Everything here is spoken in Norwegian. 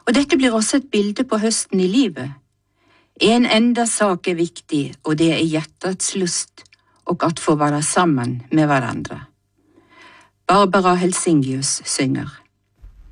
Og dette blir også et bilde på høsten i livet. En enda sak er viktig, og det er hjertets lust, og at få være sammen med hverandre. Barbara Helsingius synger.